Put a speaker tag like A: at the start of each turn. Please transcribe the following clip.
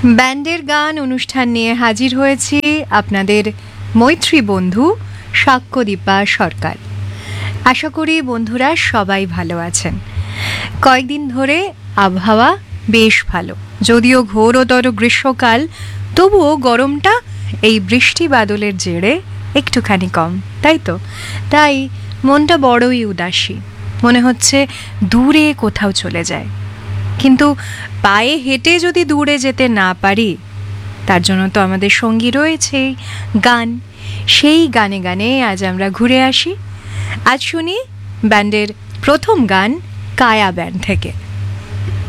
A: ব্যান্ডের গান অনুষ্ঠান নিয়ে হাজির হয়েছি আপনাদের মৈত্রী বন্ধু সাক্ষ্যদীপা সরকার। আশা করি বন্ধুরা সবাই ভালো আছেন। কয়েকদিন ধরে আবহাওয়া বেশ ভালো, যদিও ঘোরতর গ্রীষ্মকাল, তবুও গরমটা এই বৃষ্টি বাদলের জেরে একটুখানি কম, তাই তো? তাই মনটা বড়ই উদাসী, মনে হচ্ছে দূরে কোথাও চলে যায়। কিন্তু পায়ে হেঁটে যদি দূরে যেতে না পারি, তার জন্য তো আমাদের সঙ্গী রয়েছেই গান। সেই গানে গানে আজ আমরা ঘুরে আসি। আজ শুনি ব্যান্ডের প্রথম গান কায়া ব্যান্ড থেকে।